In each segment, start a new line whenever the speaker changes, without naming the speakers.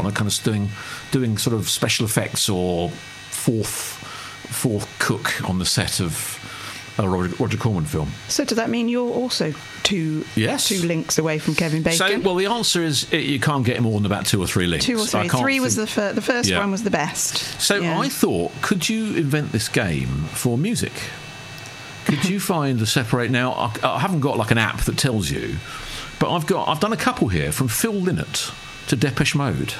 are kind of doing sort of special effects or fourth cook on the set of a Roger Corman film.
So does that mean you're also two links away from Kevin Bacon?
So, well, the answer is you can't get more than about 2 or 3 links.
2 or 3. 3 was the first one was the best.
So I thought, could you invent this game for music? Could you find the separate... Now, I haven't got like an app that tells you, but I've done a couple here, from Phil Lynott to Depeche Mode.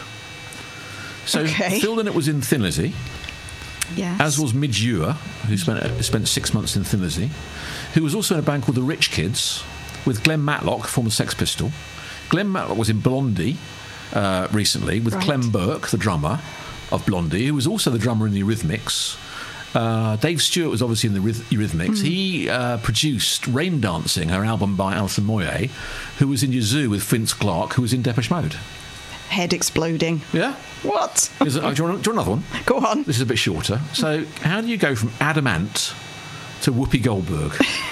So Phil Lynott was in Thin Lizzy.
Yes.
As was Midge Ure, who spent 6 months in Thin Lizzy, who was also in a band called The Rich Kids with Glenn Matlock, former Sex Pistol. Glenn Matlock was in Blondie recently with Clem Burke, the drummer of Blondie, who was also the drummer in the Eurythmics. Dave Stewart was obviously in the Eurythmics. He produced Rain Dancing, her album by Alison Moyet, who was in Yazoo with Vince Clarke, who was in Depeche Mode.
Head exploding.
Yeah?
What?
Do you want another one?
Go on.
This is a bit shorter. So, how do you go from Adam Ant to Whoopi Goldberg?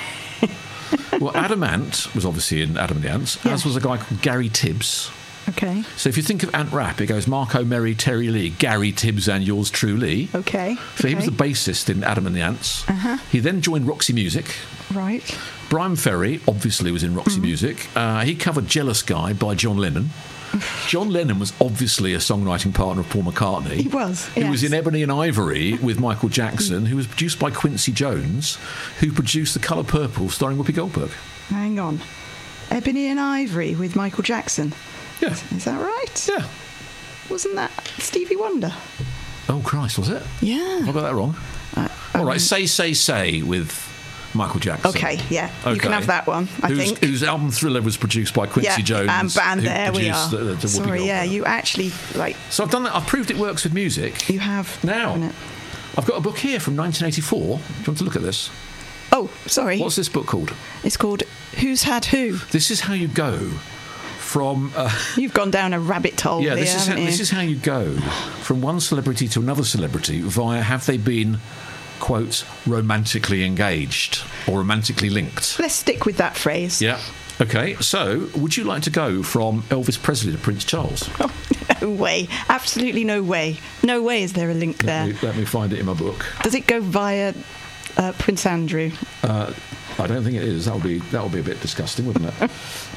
Well, Adam Ant was obviously in Adam and the Ants, as was a guy called Gary Tibbs.
Okay.
So if you think of Ant Rap, it goes Marco, Merry, Terry Lee, Gary Tibbs and yours truly.
Okay.
So he was the bassist in Adam and the Ants.
Uh-huh.
He then joined Roxy Music.
Right.
Brian Ferry obviously was in Roxy Music. He covered Jealous Guy by John Lennon. John Lennon was obviously a songwriting partner of Paul McCartney.
He was,
He was in Ebony and Ivory with Michael Jackson, who was produced by Quincy Jones, who produced The Colour Purple starring Whoopi Goldberg.
Hang on. Ebony and Ivory with Michael Jackson.
Yeah.
Is that right?
Yeah.
Wasn't that Stevie Wonder?
Oh, Christ, was it?
Yeah.
I got that wrong. All right, Say with Michael Jackson.
Okay, yeah. You can have that one, I think.
Whose album Thriller was produced by Quincy Jones.
And band, there we are.
The
Sorry, you actually...
So I've done that. I've proved it works with music.
You have.
Now, I've got a book here from 1984. Do you want to look at this?
Oh, sorry.
What's this book called?
It's called Who's Had Who?
This is how you go from...
You've gone down a rabbit hole here,
this is how you go from one celebrity to another celebrity via have they been... quote, romantically engaged or romantically linked.
Let's stick with that phrase.
Yeah. Okay, so would you like to go from Elvis Presley to Prince Charles?
Oh, no way. Absolutely no way. No way is there a link there.
Let me find it in my book.
Does it go via Prince Andrew?
I don't think it is. That would be a bit disgusting, wouldn't it?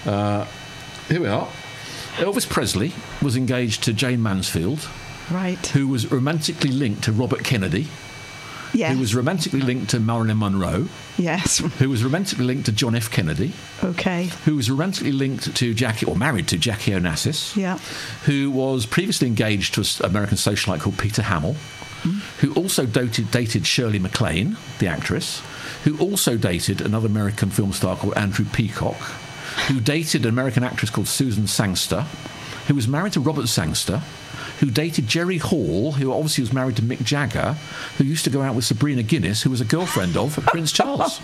Here we are. Elvis Presley was engaged to Jane Mansfield.
Right.
Who was romantically linked to Robert Kennedy.
Yes.
Who was romantically linked to Marilyn Monroe.
Yes.
Who was romantically linked to John F. Kennedy.
Okay.
Who was romantically linked to married to Jackie Onassis.
Yeah.
Who was previously engaged to an American socialite called Peter Hamill. Who also dated Shirley MacLaine, the actress. Who also dated another American film star called Andrew Peacock. Who dated an American actress called Susan Sangster. Who was married to Robert Sangster. Who dated Jerry Hall, who obviously was married to Mick Jagger, who used to go out with Sabrina Guinness, who was a girlfriend of Prince Charles.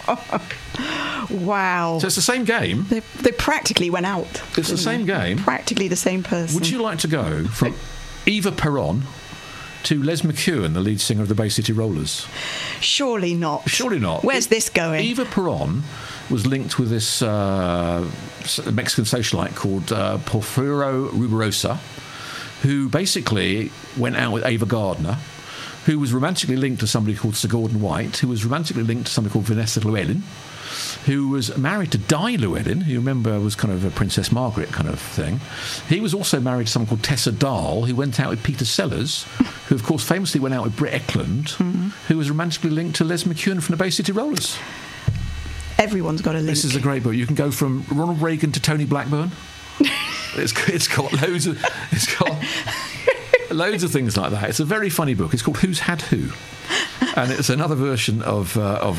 Wow.
So it's the same game.
They practically went out.
It's the same game.
Practically the same person.
Would you like to go from Eva Peron to Les McKeown, the lead singer of the Bay City Rollers?
Surely not.
Surely not.
Where's this going?
Eva Peron was linked with this Mexican socialite called Porfirio Rubirosa, who basically went out with Ava Gardner, who was romantically linked to somebody called Sir Gordon White, who was romantically linked to somebody called Vanessa Llewellyn, who was married to Di Llewellyn, who you remember was kind of a Princess Margaret kind of thing. He was also married to someone called Tessa Dahl, who went out with Peter Sellers, who of course famously went out with Britt Eklund, who was romantically linked to Les McKeown from the Bay City Rollers.
Everyone's got a link.
This is a great book. You can go from Ronald Reagan to Tony Blackburn. It's got loads of things like that. It's a very funny book. It's called Who's Had Who, and it's another version of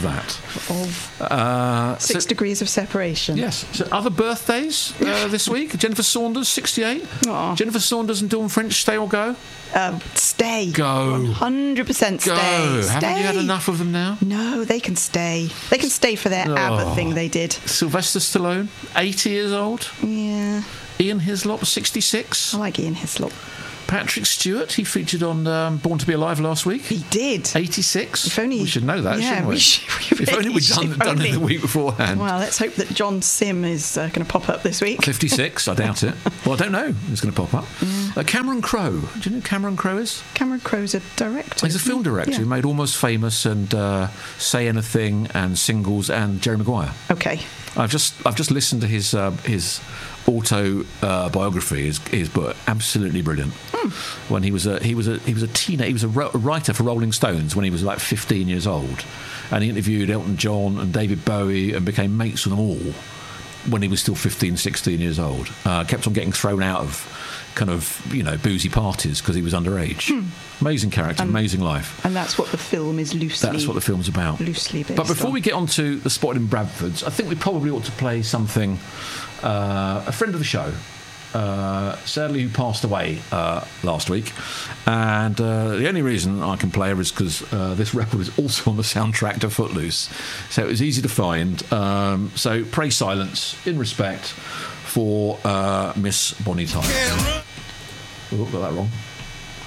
that.
6 Degrees of Separation.
Yes. So other birthdays this week. Jennifer Saunders, 68.
Aww.
Jennifer Saunders and Dawn French, stay or go?
Stay.
Go.
100% stay.
Go.
Stay.
Haven't you had enough of them now?
No, they can stay. They can stay for their ABBA thing they did.
Sylvester Stallone, 80 years old.
Yeah.
Ian Hislop, 66.
I like Ian Hislop.
Patrick Stewart, he featured on Born to Be Alive last week.
He did.
86.
If only,
we should know that, shouldn't we? If only we'd done it the week beforehand.
Well, let's hope that John Sim is going to pop up this week.
56, I doubt it. Well, I don't know. It's going to pop up. Cameron Crowe. Do you know who Cameron Crowe is?
Cameron Crowe's a director.
He's a film director who made Almost Famous and Say Anything and Singles and Jerry Maguire.
Okay.
I've just listened to his autobiography, his book. Absolutely brilliant. When he was a teenager, he was a writer for Rolling Stones when he was like 15 years old, and he interviewed Elton John and David Bowie and became mates with them all when he was still 15, 16 years old. Kept on getting thrown out of kind of, boozy parties because he was underage. Amazing character, amazing life.
And that's what the film is loosely...
That's what the film's about.
Loosely based
But before
on.
we get on to The Spotted in Bradfords, I think we probably ought to play something... a friend of the show, sadly, who passed away last week. And the only reason I can play her is because this record is also on the soundtrack to Footloose. So it was easy to find. So pray silence in respect for Miss Bonnie Tyler. Oh, got that wrong.